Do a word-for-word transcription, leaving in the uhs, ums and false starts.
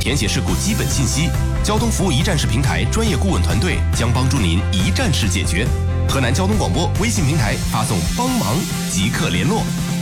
填写事故基本信息。交通服务一站式平台专业顾问团队将帮助您一站式解决。河南交通广播微信平台发送"帮忙"即可联络。